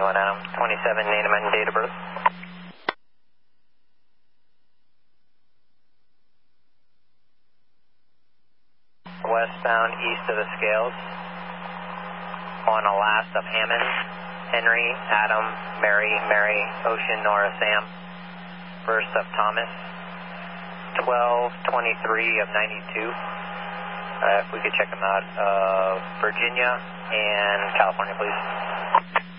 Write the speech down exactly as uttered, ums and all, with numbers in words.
one Adam. twenty-seven, name and date of birth. Westbound east of the scales. On a last of Hammond, Henry, Adam, Mary, Mary, Ocean, Nora, Sam. First of Thomas. twelve twenty-three of ninety-two. Uh, if we could check them out, uh, Virginia and California, please.